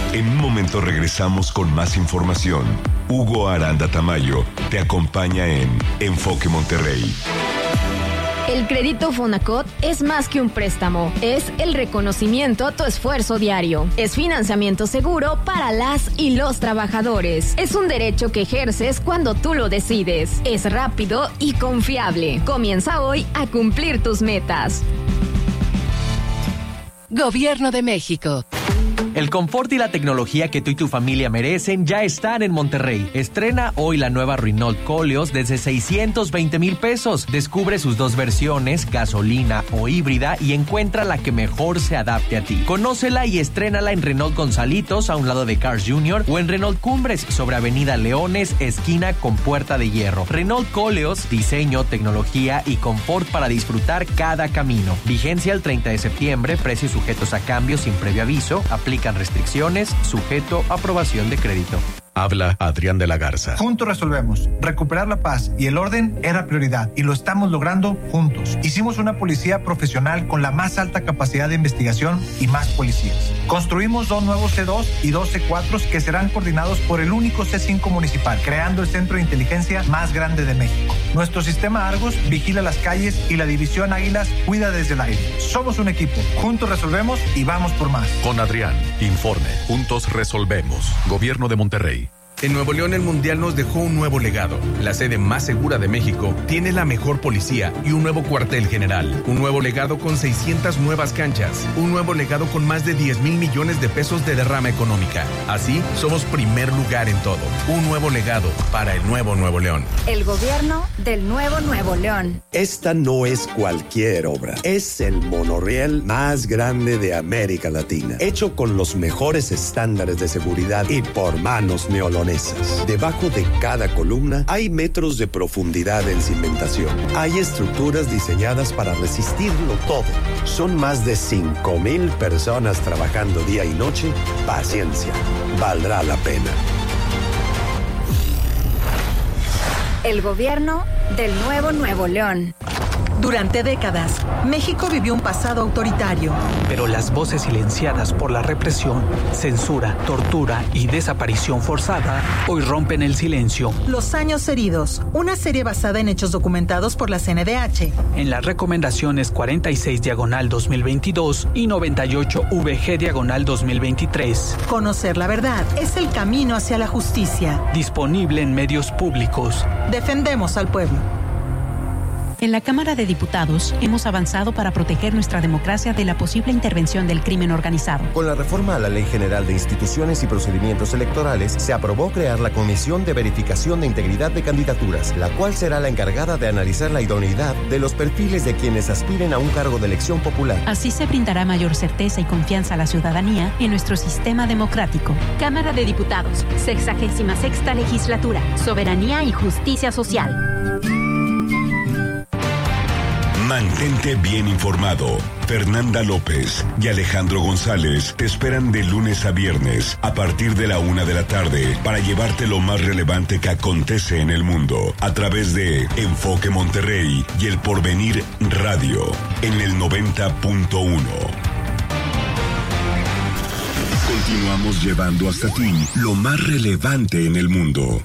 En un momento regresamos con más información. Hugo Aranda Tamayo te acompaña en Enfoque Monterrey. El crédito Fonacot es más que un préstamo, es el reconocimiento a tu esfuerzo diario. Es financiamiento seguro para las y los trabajadores. Es un derecho que ejerces cuando tú lo decides. Es rápido y confiable. Comienza hoy a cumplir tus metas. Gobierno de México. El confort y la tecnología que tú y tu familia merecen ya están en Monterrey. Estrena hoy la nueva Renault Koleos desde 620 pesos. Descubre sus dos versiones, gasolina o híbrida, y encuentra la que mejor se adapte a ti. Conócela y estrénala en Renault Gonzalitos, a un lado de Cars Jr., o en Renault Cumbres, sobre Avenida Leones, esquina con Puerta de Hierro. Renault Koleos, diseño, tecnología y confort para disfrutar cada camino. Vigencia el 30 de septiembre, precios sujetos a cambio sin previo aviso. Aplican restricciones, sujeto a aprobación de crédito. Habla Adrián de la Garza. Juntos resolvemos. Recuperar la paz y el orden era prioridad y lo estamos logrando juntos. Hicimos una policía profesional con la más alta capacidad de investigación y más policías. Construimos 2 nuevos C2 y 2 C4 que serán coordinados por el único C5 municipal, creando el centro de inteligencia más grande de México. Nuestro sistema Argos vigila las calles y la división Águilas cuida desde el aire. Somos un equipo. Juntos resolvemos y vamos por más. Con Adrián, informe. Juntos resolvemos. Gobierno de Monterrey. En Nuevo León, el Mundial nos dejó un nuevo legado. La sede más segura de México tiene la mejor policía y un nuevo cuartel general. Un nuevo legado con 600 nuevas canchas. Un nuevo legado con más de 10,000 millones de pesos de derrama económica. Así, somos primer lugar en todo. Un nuevo legado para el nuevo Nuevo León. El gobierno del nuevo Nuevo León. Esta no es cualquier obra. Es el monorriel más grande de América Latina. Hecho con los mejores estándares de seguridad y por manos neolonesas. Debajo de cada columna hay metros de profundidad en cimentación. Hay estructuras diseñadas para resistirlo todo. Son más de 5,000 personas trabajando día y noche. Paciencia, valdrá la pena. El gobierno del nuevo Nuevo León. Durante décadas, México vivió un pasado autoritario. Pero las voces silenciadas por la represión, censura, tortura y desaparición forzada hoy rompen el silencio. Los años heridos, una serie basada en hechos documentados por la CNDH. En las recomendaciones 46/2022 y 98VG/2023. Conocer la verdad es el camino hacia la justicia. Disponible en medios públicos. Defendemos al pueblo. En la Cámara de Diputados hemos avanzado para proteger nuestra democracia de la posible intervención del crimen organizado. Con la reforma a la Ley General de Instituciones y Procedimientos Electorales, se aprobó crear la Comisión de Verificación de Integridad de Candidaturas, la cual será la encargada de analizar la idoneidad de los perfiles de quienes aspiren a un cargo de elección popular. Así se brindará mayor certeza y confianza a la ciudadanía en nuestro sistema democrático. Cámara de Diputados, 66ª Legislatura, Soberanía y Justicia Social. Mantente bien informado. Fernanda López y Alejandro González te esperan de lunes a viernes a partir de la 1 de la tarde para llevarte lo más relevante que acontece en el mundo a través de Enfoque Monterrey y El Porvenir Radio en el 90.1. Continuamos llevando hasta ti lo más relevante en el mundo.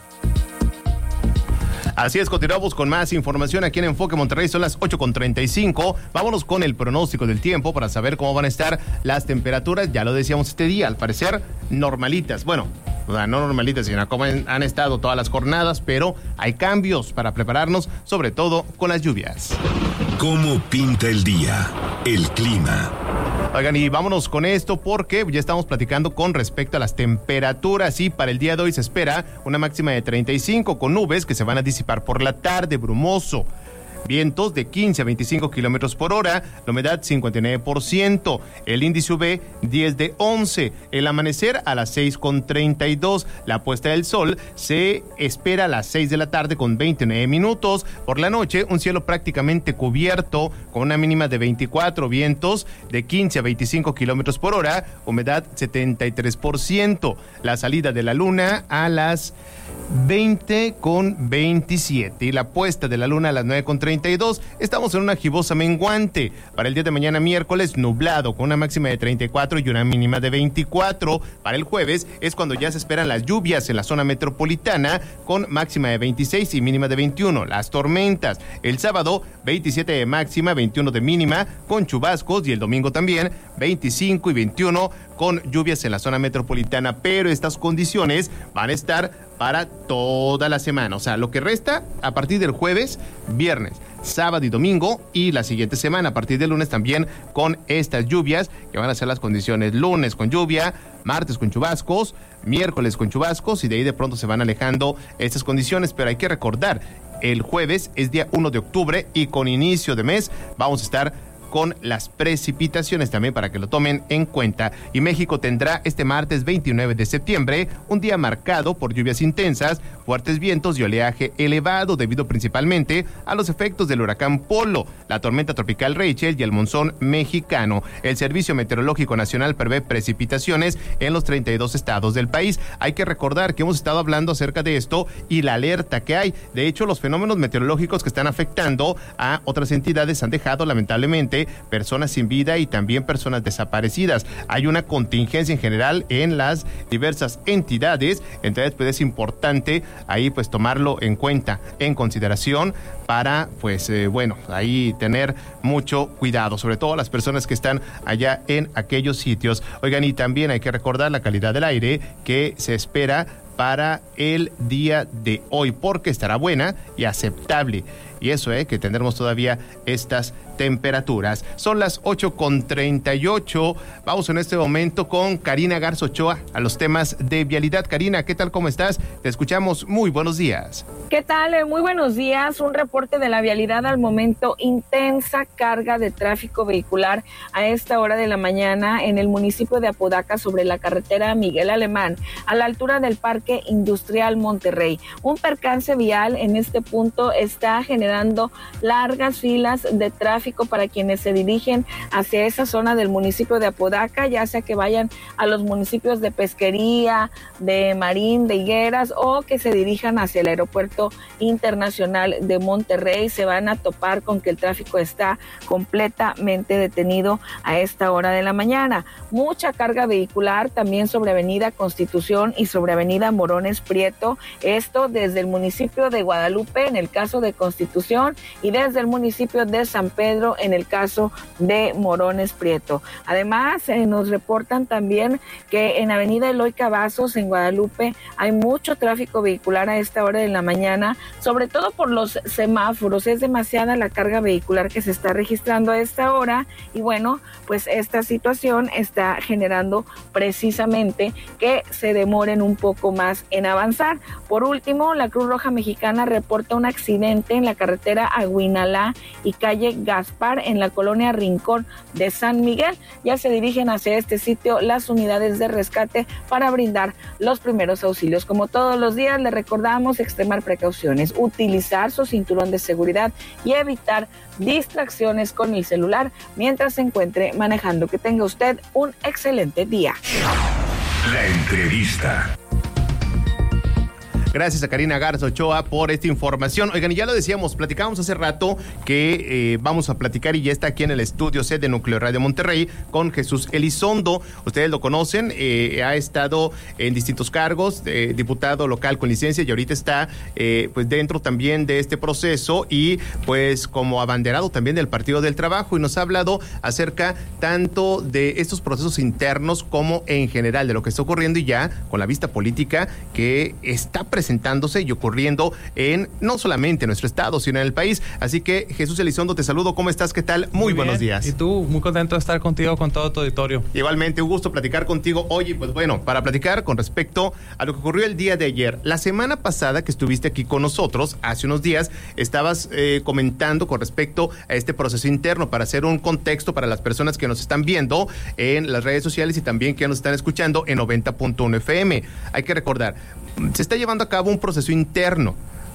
Así es, continuamos con más información aquí en Enfoque Monterrey. Son las 8:35. Vámonos con el pronóstico del tiempo para saber cómo van a estar las temperaturas. Ya lo decíamos este día, al parecer normalitas. Bueno, no normalitas, sino como han estado todas las jornadas, pero hay cambios para prepararnos, sobre todo con las lluvias. ¿Cómo pinta el día? El clima. Oigan, y vámonos con esto porque ya estamos platicando con respecto a las temperaturas y para el día de hoy se espera una máxima de 35 con nubes que se van a disipar por la tarde, brumoso. Vientos de 15 a 25 kilómetros por hora, la humedad 59%, el índice UV 10 de 11, el amanecer a las 6:32, la puesta del sol se espera a las 6 de la tarde con 29 minutos, por la noche un cielo prácticamente cubierto con una mínima de 24, vientos de 15 a 25 kilómetros por hora, humedad 73%, la salida de la luna a las 20,27. Y la puesta de la luna a las 9,32. Estamos en una gibosa menguante. Para el día de mañana, miércoles, nublado, con una máxima de 34 y una mínima de 24. Para el jueves es cuando ya se esperan las lluvias en la zona metropolitana, con máxima de 26 y mínima de 21. Las tormentas. El sábado, 27 de máxima, 21 de mínima, con chubascos. Y el domingo también, 25 y 21, con lluvias en la zona metropolitana. Pero estas condiciones van a estar para toda la semana, o sea, lo que resta a partir del jueves, viernes, sábado y domingo, y la siguiente semana a partir del lunes también con estas lluvias, que van a ser las condiciones: lunes con lluvia, martes con chubascos, miércoles con chubascos, y de ahí de pronto se van alejando estas condiciones. Pero hay que recordar, el jueves es día 1 de octubre y con inicio de mes vamos a estar con las precipitaciones también, para que lo tomen en cuenta. Y México tendrá este martes 29 de septiembre un día marcado por lluvias intensas, fuertes vientos y oleaje elevado, debido principalmente a los efectos del huracán Polo, la tormenta tropical Rachel y el monzón mexicano. El Servicio Meteorológico Nacional prevé precipitaciones en los 32 estados del país. Hay que recordar que hemos estado hablando acerca de esto y la alerta que hay. De hecho, los fenómenos meteorológicos que están afectando a otras entidades han dejado lamentablemente personas sin vida y también personas desaparecidas. Hay una contingencia en general en las diversas entidades, entonces pues es importante ahí pues tomarlo en cuenta, en consideración, para pues ahí tener mucho cuidado, sobre todo las personas que están allá en aquellos sitios. Oigan, y también hay que recordar la calidad del aire que se espera para el día de hoy, porque estará buena y aceptable. Y eso, que tendremos todavía estas temperaturas. Son las 8:38. Vamos en este momento con Karina Garza Ochoa a los temas de vialidad. Karina, ¿qué tal? ¿Cómo estás? Te escuchamos. Muy buenos días. ¿Qué tal? Muy buenos días. Un reporte de la vialidad al momento. Intensa carga de tráfico vehicular a esta hora de la mañana en el municipio de Apodaca, sobre la carretera Miguel Alemán, a la altura del Parque Industrial Monterrey. Un percance vial en este punto está generando largas filas de tráfico para quienes se dirigen hacia esa zona del municipio de Apodaca, ya sea que vayan a los municipios de Pesquería, de Marín, de Higueras, o que se dirijan hacia el Aeropuerto Internacional de Monterrey. Se van a topar con que el tráfico está completamente detenido a esta hora de la mañana. Mucha carga vehicular también sobre Avenida Constitución y sobre Avenida Morones Prieto, esto desde el municipio de Guadalupe en el caso de Constitución y desde el municipio de San Pedro en el caso de Morones Prieto. Además, nos reportan también que en Avenida Eloy Cavazos en Guadalupe hay mucho tráfico vehicular a esta hora de la mañana, sobre todo por los semáforos. Es demasiada la carga vehicular que se está registrando a esta hora, y bueno, pues esta situación está generando precisamente que se demoren un poco más en avanzar. Por último, la Cruz Roja Mexicana reporta un accidente en la carretera Aguinalá y calle Gaspar en la colonia Rincón de San Miguel. Ya se dirigen hacia este sitio las unidades de rescate para brindar los primeros auxilios. Como todos los días, le recordamos extremar precauciones, utilizar su cinturón de seguridad y evitar distracciones con el celular mientras se encuentre manejando. Que tenga usted un excelente día. La entrevista. Gracias a Karina Garza Ochoa por esta información. Oigan, y ya lo decíamos, platicábamos hace rato que vamos a platicar, y ya está aquí en el estudio C de Núcleo Radio Monterrey, con Jesús Elizondo. Ustedes lo conocen, ha estado en distintos cargos, diputado local con licencia, y ahorita está pues dentro también de este proceso, y pues como abanderado también del Partido del Trabajo, y nos ha hablado acerca tanto de estos procesos internos como en general de lo que está ocurriendo, y ya con la vista política que está presentándose y ocurriendo en no solamente en nuestro estado, sino en el país. Así que, Jesús Elizondo, te saludo. ¿Cómo estás? ¿Qué tal? Muy buenos días. Y tú, muy contento de estar contigo, con todo tu auditorio. Igualmente, un gusto platicar contigo. Oye, pues bueno, para platicar con respecto a lo que ocurrió el día de ayer. La semana pasada que estuviste aquí con nosotros, hace unos días, estabas comentando con respecto a este proceso interno, para hacer un contexto para las personas que nos están viendo en las redes sociales y también que nos están escuchando en 90.1 FM. Hay que recordar, se está llevando a cabo un proceso interno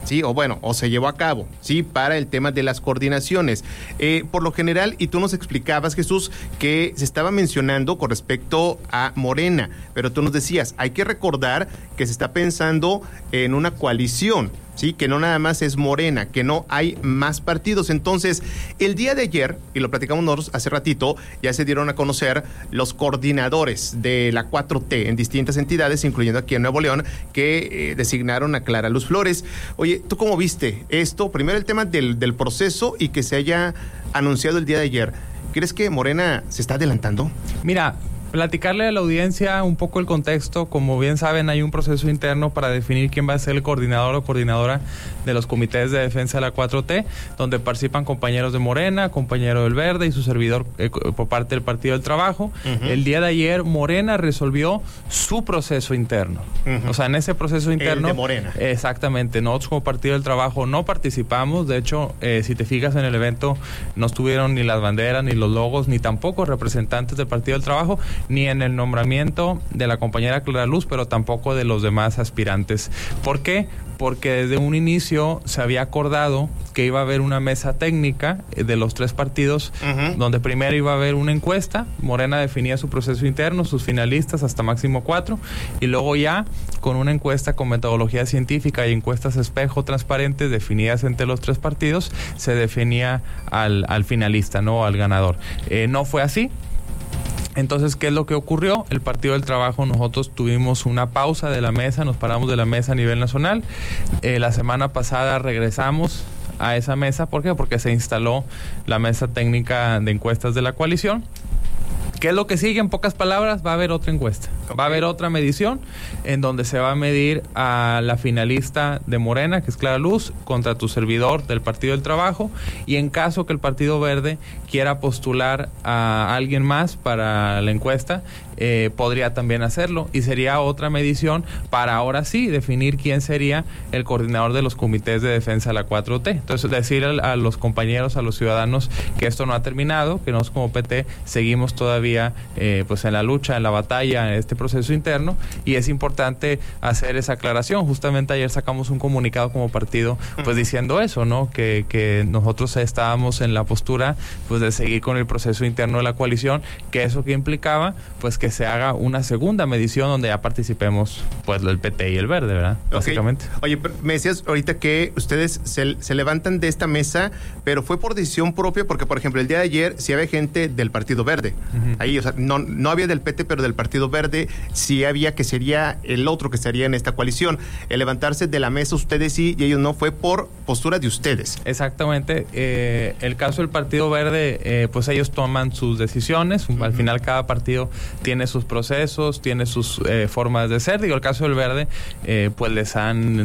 Sí, o se llevó a cabo, sí, para el tema de las coordinaciones. Por lo general, y tú nos explicabas, Jesús, que se estaba mencionando con respecto a Morena, pero tú nos decías, hay que recordar que se está pensando en una coalición, sí, que no nada más es Morena, que no hay más partidos. Entonces, el día de ayer, y lo platicamos nosotros hace ratito, ya se dieron a conocer los coordinadores de la 4T en distintas entidades, incluyendo aquí en Nuevo León, que designaron a Clara Luz Flores. Oye, ¿tú cómo viste esto? Primero el tema del proceso y que se haya anunciado el día de ayer. ¿Crees que Morena se está adelantando? Mira, platicarle a la audiencia un poco el contexto. Como bien saben, hay un proceso interno para definir quién va a ser el coordinador o coordinadora de los comités de defensa de la 4T, donde participan compañeros de Morena, compañero del Verde y su servidor por parte del Partido del Trabajo. El día de ayer, Morena resolvió su proceso interno. O sea, en ese proceso interno... El de Morena. Exactamente. Nosotros como Partido del Trabajo no participamos. De hecho, si te fijas en el evento, no estuvieron ni las banderas, ni los logos, ni tampoco representantes del Partido del Trabajo, ni en el nombramiento de la compañera Clara Luz, pero tampoco de los demás aspirantes. ¿Por qué? Porque desde un inicio se había acordado que iba a haber una mesa técnica de los tres partidos, donde primero iba a haber una encuesta. Morena definía su proceso interno, sus finalistas, hasta máximo 4, y luego ya con una encuesta con metodología científica y encuestas espejo transparentes definidas entre los tres partidos, se definía al finalista, no al ganador. No fue así. Entonces, ¿qué es lo que ocurrió? El Partido del Trabajo, nosotros tuvimos una pausa de la mesa, nos paramos de la mesa a nivel nacional. La semana pasada regresamos a esa mesa. ¿Por qué? Porque se instaló la mesa técnica de encuestas de la coalición. ¿Qué es lo que sigue? En pocas palabras, va a haber otra encuesta. Va a haber otra medición en donde se va a medir a la finalista de Morena, que es Clara Luz, contra tu servidor del Partido del Trabajo, y en caso que el Partido Verde quiera postular a alguien más para la encuesta, podría también hacerlo, y sería otra medición para ahora sí definir quién sería el coordinador de los comités de defensa de la 4T. Entonces, decir a los compañeros, a los ciudadanos, que esto no ha terminado, que nosotros como PT seguimos todavía pues en la lucha, en la batalla, en este proceso interno, y es importante hacer esa aclaración. Justamente ayer sacamos un comunicado como partido pues diciendo eso, ¿no? Que nosotros estábamos en la postura pues de seguir con el proceso interno de la coalición, que eso que implicaba pues que se haga una segunda medición donde ya participemos pues el PT y el Verde, ¿verdad? Básicamente. Oye, me decías ahorita que ustedes se levantan de esta mesa, pero fue por decisión propia, porque por ejemplo el día de ayer sí había gente del Partido Verde, ahí, o sea, no había del PT, pero del Partido Verde sí había, que sería el otro que estaría en esta coalición. El levantarse de la mesa ustedes sí y ellos no, fue por postura de ustedes. Exactamente. El caso del Partido Verde, pues ellos toman sus decisiones. Al final cada partido tiene sus procesos, tiene sus formas de ser. Digo, el caso del Verde, pues les han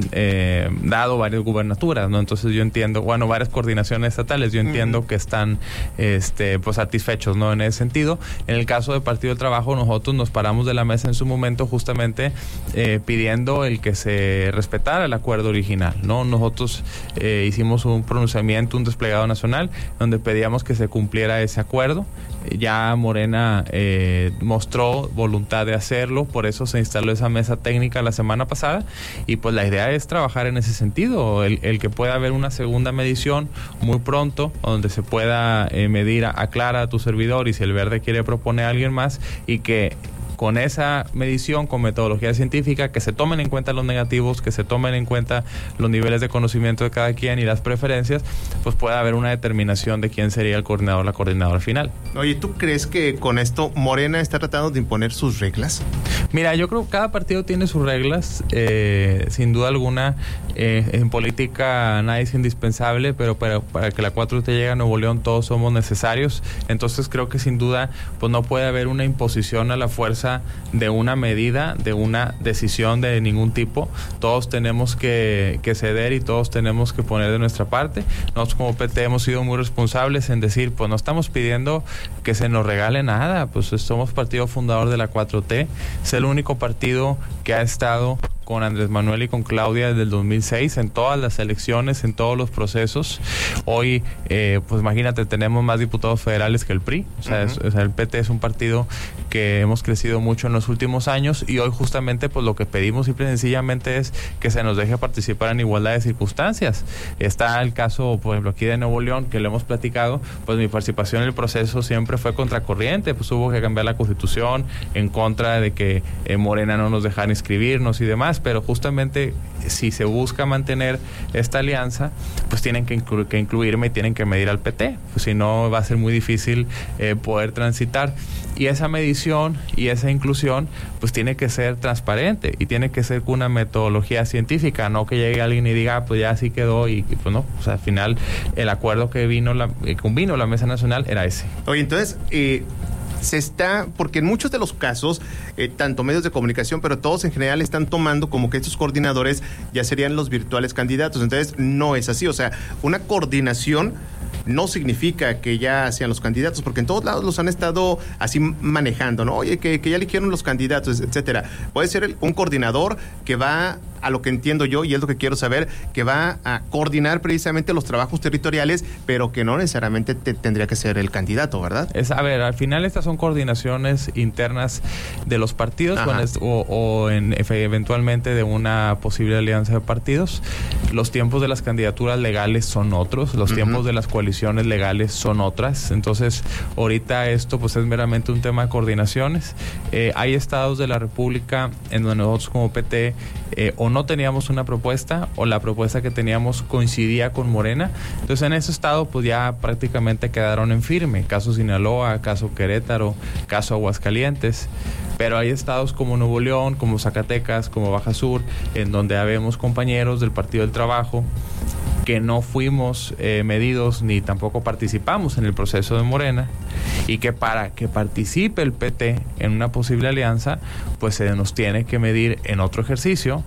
dado varias gubernaturas, ¿no? Entonces yo entiendo, bueno, varias coordinaciones estatales, yo entiendo que están pues satisfechos, ¿no? En ese sentido. En el caso del Partido del Trabajo, nosotros nos paramos de la mesa en su momento justamente pidiendo el que se respetara el acuerdo original, ¿no? Nosotros hicimos un pronunciamiento, un desplegado nacional, donde pedíamos que se cumpliera ese acuerdo. Ya Morena mostró voluntad de hacerlo, por eso se instaló esa mesa técnica la semana pasada, y pues la idea es trabajar en ese sentido, el que pueda haber una segunda medición muy pronto, donde se pueda medir a Clara, a tu servidor, y si el Verde quiere proponer a alguien más, y que con esa medición, con metodología científica, que se tomen en cuenta los negativos, que se tomen en cuenta los niveles de conocimiento de cada quien y las preferencias, pues puede haber una determinación de quién sería el coordinador, la coordinadora final. Oye, ¿tú crees que con esto Morena está tratando de imponer sus reglas? Mira, yo creo que cada partido tiene sus reglas, sin duda alguna. En política nadie es indispensable, pero para que la 4T llegue a Nuevo León todos somos necesarios. Entonces creo que sin duda pues no puede haber una imposición a la fuerza de una medida, de una decisión de ningún tipo. Todos tenemos que ceder y todos tenemos que poner de nuestra parte. Nosotros como PT hemos sido muy responsables en decir, pues no estamos pidiendo que se nos regale nada, pues somos partido fundador de la 4T, es el único partido que ha estado con Andrés Manuel y con Claudia desde el 2006, en todas las elecciones, en todos los procesos. Hoy, pues imagínate, tenemos más diputados federales que el PRI. O sea, el PT es un partido que hemos crecido mucho en los últimos años, y hoy justamente pues lo que pedimos simple y sencillamente es que se nos deje participar en igualdad de circunstancias. Está el caso, por ejemplo, aquí de Nuevo León, que lo hemos platicado, pues mi participación en el proceso siempre fue contracorriente, pues hubo que cambiar la Constitución en contra de que Morena no nos dejara inscribirnos y demás, pero justamente si se busca mantener esta alianza, pues tienen que incluirme y tienen que medir al PT, pues si no va a ser muy difícil poder transitar. Y esa medición y esa inclusión pues tiene que ser transparente y tiene que ser con una metodología científica, no que llegue alguien y diga, pues ya así quedó y pues no, o sea, al final el acuerdo que convino la Mesa Nacional era ese. Oye, entonces, porque en muchos de los casos, tanto medios de comunicación, pero todos en general están tomando como que estos coordinadores ya serían los virtuales candidatos. Entonces, no es así. O sea, una coordinación no significa que ya sean los candidatos, porque en todos lados los han estado así manejando, ¿no? Oye, que ya eligieron los candidatos, etcétera. Puede ser un coordinador que va, a lo que entiendo yo, y es lo que quiero saber, que va a coordinar precisamente los trabajos territoriales, pero que no necesariamente tendría que ser el candidato, ¿verdad? A ver, al final estas son coordinaciones internas de los partidos eventualmente de una posible alianza de partidos. Los tiempos de las candidaturas legales son otros, los tiempos de las coaliciones legales son otras. Entonces, ahorita esto pues es meramente un tema de coordinaciones. Hay estados de la República en donde nosotros como PT o no teníamos una propuesta o la propuesta que teníamos coincidía con Morena. Entonces en ese estado pues ya prácticamente quedaron en firme. Caso Sinaloa, caso Querétaro, caso Aguascalientes. Pero hay estados como Nuevo León, como Zacatecas, como Baja Sur, en donde habemos compañeros del Partido del Trabajo que no fuimos medidos ni tampoco participamos en el proceso de Morena, y que para que participe el PT en una posible alianza, pues se nos tiene que medir en otro ejercicio,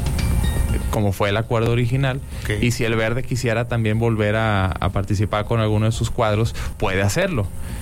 como fue el acuerdo original, y si el Verde quisiera también volver a participar con alguno de sus cuadros, puede hacerlo.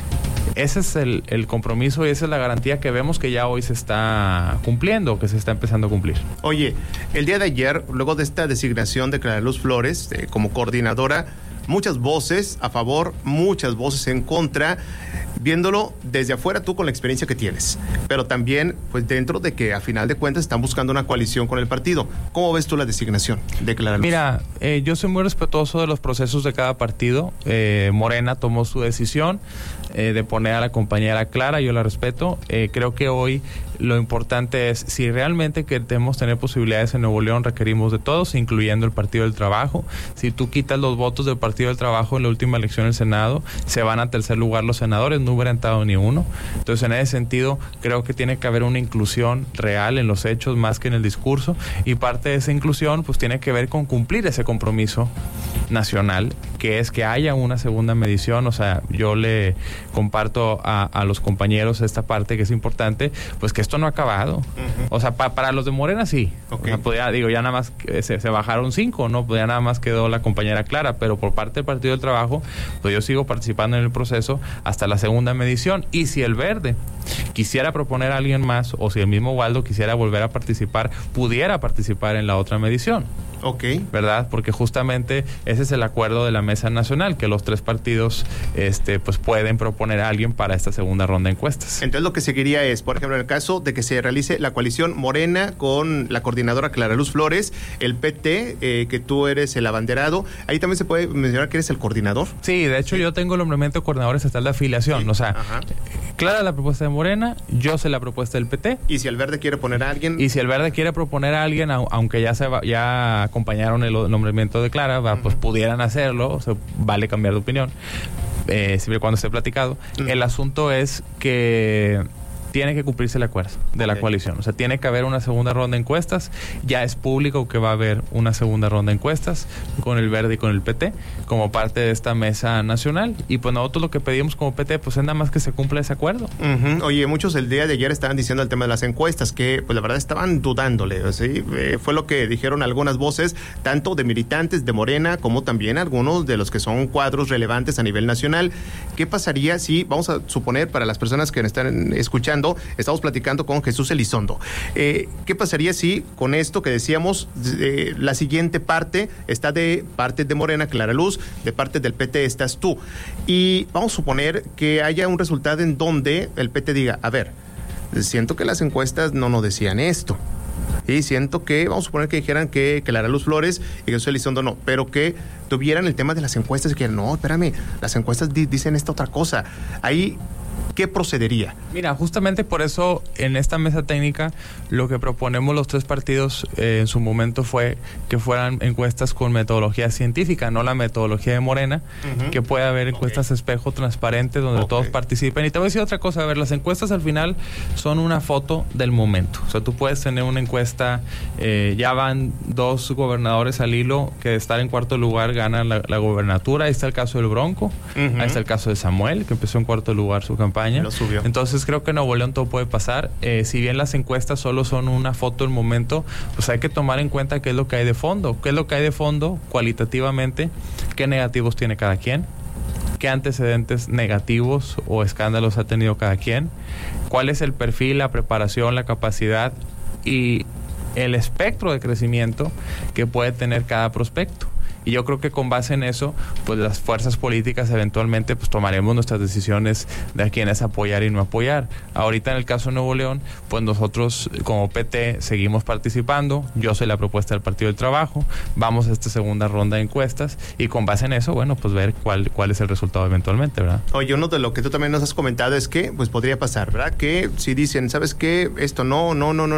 Ese es el compromiso y esa es la garantía que vemos que ya hoy se está cumpliendo, que se está empezando a cumplir. Oye, el día de ayer, luego de esta designación de Clara Luz Flores como coordinadora, muchas voces a favor, muchas voces en contra, viéndolo desde afuera tú con la experiencia que tienes, pero también pues dentro de que a final de cuentas están buscando una coalición con el partido. ¿Cómo ves tú la designación de Clara Luz? Mira, yo soy muy respetuoso de los procesos de cada partido. Morena tomó su decisión de poner a la compañera Clara, yo la respeto. Creo que hoy lo importante es, si realmente queremos tener posibilidades en Nuevo León, requerimos de todos, incluyendo el Partido del Trabajo. Si tú quitas los votos del Partido del Trabajo en la última elección del Senado, se van a tercer lugar los senadores, no hubiera entrado ni uno. Entonces, en ese sentido, creo que tiene que haber una inclusión real en los hechos más que en el discurso, y parte de esa inclusión pues tiene que ver con cumplir ese compromiso nacional, que es que haya una segunda medición. O sea, yo le comparto a los compañeros esta parte que es importante, pues que esto no ha acabado. O sea, para los de Morena sí. O sea, ya nada más se bajaron 5, ¿no? Pues ya nada más quedó la compañera Clara, pero por parte del Partido del Trabajo, pues yo sigo participando en el proceso hasta la segunda medición. Y si el Verde quisiera proponer a alguien más, o si el mismo Waldo quisiera volver a participar, pudiera participar en la otra medición. ¿Verdad? Porque justamente ese es el acuerdo de la Mesa Nacional, que los tres partidos pues pueden proponer a alguien para esta segunda ronda de encuestas. Entonces lo que seguiría es, por ejemplo, en el caso de que se realice la coalición Morena con la coordinadora Clara Luz Flores, el PT, que tú eres el abanderado, ahí también se puede mencionar que eres el coordinador. Sí, de hecho yo tengo el nombramiento de coordinador estatal de afiliación. Sí. O sea, Clara la propuesta de Morena, yo sé la propuesta del PT. ¿Y si el Verde quiere poner a alguien? Y si el Verde quiere proponer a alguien, aunque ya acompañaron el nombramiento de Clara, pues pudieran hacerlo, o sea, vale cambiar de opinión, siempre y cuando esté platicado. El asunto es que tiene que cumplirse el acuerdo de la coalición. O sea, tiene que haber una segunda ronda de encuestas. Ya es público que va a haber una segunda ronda de encuestas con el Verde y con el PT como parte de esta mesa nacional. Y pues nosotros lo que pedimos como PT pues es nada más que se cumpla ese acuerdo. Oye, muchos el día de ayer estaban diciendo el tema de las encuestas, que pues la verdad estaban dudándole. ¿Sí? Fue lo que dijeron algunas voces, tanto de militantes de Morena como también algunos de los que son cuadros relevantes a nivel nacional. ¿Qué pasaría si, vamos a suponer, para las personas que nos están escuchando, escuchando, estamos platicando con Jesús Elizondo. ¿Qué pasaría si con esto que decíamos, la siguiente parte está de parte de Morena, Clara Luz, de parte del PT estás tú? Y vamos a suponer que haya un resultado en donde el PT diga, a ver, siento que las encuestas no nos decían esto. Y siento que, vamos a suponer que dijeran que Clara Luz Flores y Jesús Elizondo no, pero que tuvieran el tema de las encuestas y que no, espérame, las encuestas dicen esta otra cosa. Ahí, ¿qué procedería? Mira, justamente por eso en esta mesa técnica lo que proponemos los tres partidos en su momento fue que fueran encuestas con metodología científica, no la metodología de Morena, que pueda haber encuestas espejo transparentes donde todos participen. Y te voy a decir otra cosa, a ver, las encuestas al final son una foto del momento. O sea, tú puedes tener una encuesta, ya van 2 gobernadores al hilo que de estar en cuarto lugar ganan la gobernatura. Ahí está el caso del Bronco, ahí está el caso de Samuel, que empezó en cuarto lugar su campaña. Entonces creo que en Nuevo León todo puede pasar. Si bien las encuestas solo son una foto del momento, pues hay que tomar en cuenta qué es lo que hay de fondo. ¿Qué es lo que hay de fondo cualitativamente? ¿Qué negativos tiene cada quien? ¿Qué antecedentes negativos o escándalos ha tenido cada quien? ¿Cuál es el perfil, la preparación, la capacidad y el espectro de crecimiento que puede tener cada prospecto? Y yo creo que con base en eso, pues las fuerzas políticas eventualmente pues tomaremos nuestras decisiones de a quiénes apoyar y no apoyar. Ahorita en el caso de Nuevo León, pues nosotros como PT seguimos participando. Yo soy la propuesta del Partido del Trabajo. Vamos a esta segunda ronda de encuestas y con base en eso, bueno, pues ver cuál es el resultado eventualmente, ¿verdad? Oye, uno de lo que tú también nos has comentado es que pues podría pasar, ¿verdad? Que si dicen, ¿sabes qué? Esto no,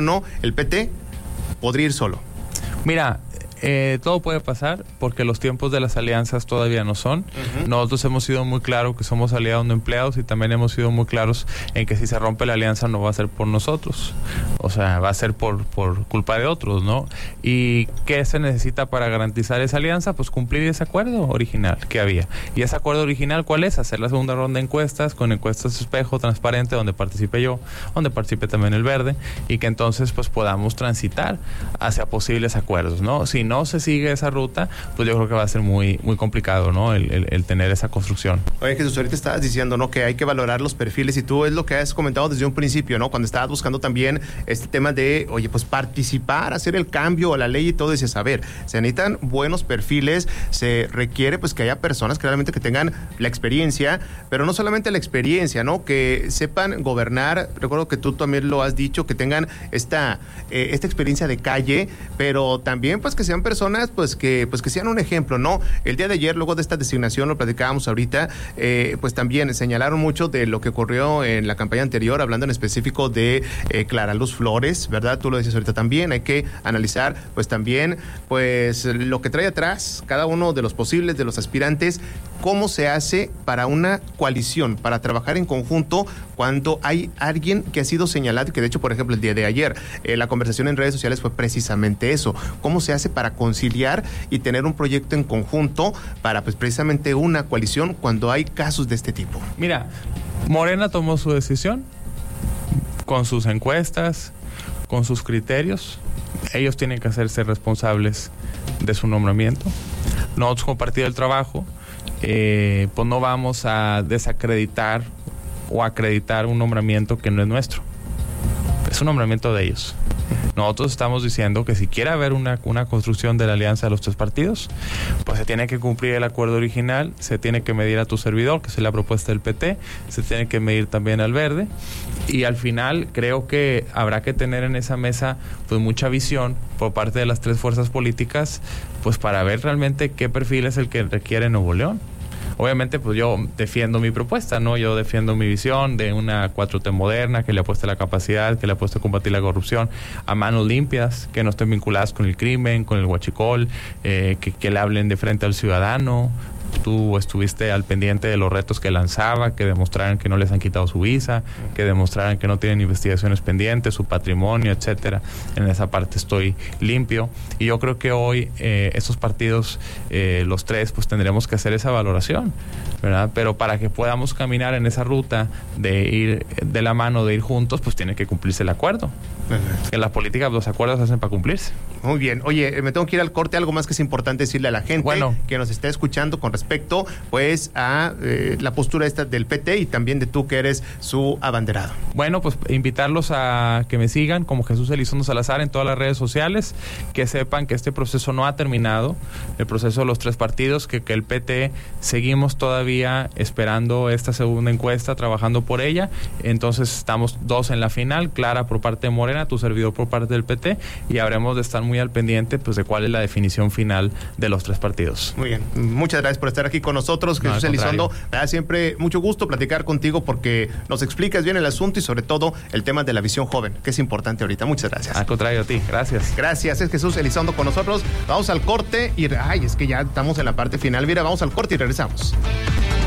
el PT podría ir solo. Mira, todo puede pasar porque los tiempos de las alianzas todavía no son. Nosotros hemos sido muy claros que somos aliados no empleados y también hemos sido muy claros en que si se rompe la alianza no va a ser por nosotros, o sea, va a ser por culpa de otros, ¿no? ¿Y qué se necesita para garantizar esa alianza? Pues cumplir ese acuerdo original que había. ¿Y ese acuerdo original cuál es? Hacer la segunda ronda de encuestas con encuestas espejo, transparente, donde participe yo, donde participe también el Verde y que entonces pues podamos transitar hacia posibles acuerdos, ¿no? Si no se sigue esa ruta, pues yo creo que va a ser muy, muy complicado, ¿no? El tener esa construcción. Oye, Jesús, ahorita estabas diciendo, ¿no? Que hay que valorar los perfiles y tú es lo que has comentado desde un principio, ¿no? Cuando estabas buscando también este tema de, oye, pues participar, hacer el cambio a la ley y todo, dices, a ver, se necesitan buenos perfiles, se requiere pues que haya personas claramente que tengan la experiencia, pero no solamente la experiencia, ¿no? Que sepan gobernar, recuerdo que tú también lo has dicho, que tengan esta experiencia de calle, pero también pues que sean personas pues que sean un ejemplo, ¿no? El día de ayer, luego de esta designación, lo platicábamos ahorita, pues también señalaron mucho de lo que ocurrió en la campaña anterior, hablando en específico de Clara Luz Flores, ¿verdad? Tú lo decías ahorita también, hay que analizar pues también pues lo que trae atrás cada uno de los posibles, de los aspirantes, cómo se hace para una coalición, para trabajar en conjunto cuando hay alguien que ha sido señalado y que de hecho, por ejemplo, el día de ayer, la conversación en redes sociales fue precisamente eso, cómo se hace para conciliar y tener un proyecto en conjunto para pues precisamente una coalición cuando hay casos de este tipo. Mira, Morena tomó su decisión con sus encuestas, con sus criterios. Ellos tienen que hacerse responsables de su nombramiento. Nosotros como Partido del Trabajo pues no vamos a desacreditar o acreditar un nombramiento que no es nuestro. Es un nombramiento de ellos. Nosotros estamos diciendo que si quiere haber una construcción de la alianza de los tres partidos, pues se tiene que cumplir el acuerdo original, se tiene que medir a tu servidor, que es la propuesta del PT, se tiene que medir también al Verde, y al final creo que habrá que tener en esa mesa pues mucha visión por parte de las tres fuerzas políticas, pues para ver realmente qué perfil es el que requiere Nuevo León. Obviamente, pues yo defiendo mi propuesta, ¿no? Yo defiendo mi visión de una 4T moderna, que le apueste a la capacidad, que le apueste a combatir la corrupción, a manos limpias, que no estén vinculadas con el crimen, con el huachicol, que le hablen de frente al ciudadano. Tú estuviste al pendiente de los retos que lanzaba, que demostraran que no les han quitado su visa, que demostraran que no tienen investigaciones pendientes, su patrimonio, etcétera. En esa parte estoy limpio. Y yo creo que hoy estos partidos, los tres, pues tendremos que hacer esa valoración, ¿verdad? Pero para que podamos caminar en esa ruta de ir de la mano, de ir juntos, pues tiene que cumplirse el acuerdo. En la política los acuerdos se hacen para cumplirse. Muy bien. Oye, me tengo que ir al corte. Algo más que es importante decirle a la gente que nos está escuchando con respecto, pues, a la postura esta del PT y también de tú que eres su abanderado. Bueno, pues invitarlos a que me sigan como Jesús Elizondo Salazar en todas las redes sociales, que sepan que este proceso no ha terminado, el proceso de los 3 partidos, que el PT seguimos todavía esperando esta segunda encuesta, trabajando por ella. Entonces estamos 2 en la final, Clara por parte de Morena, tu servidor por parte del PT, y habremos de estar muy al pendiente pues de cuál es la definición final de los 3 partidos. Muy bien, muchas gracias por estar aquí con nosotros, Jesús Elizondo. Me da siempre mucho gusto platicar contigo porque nos explicas bien el asunto y sobre todo el tema de la visión joven, que es importante ahorita. Muchas gracias. Al contrario, a ti, gracias. Gracias, es Jesús Elizondo con nosotros. Vamos al corte y es que ya estamos en la parte final. Mira, vamos al corte y regresamos.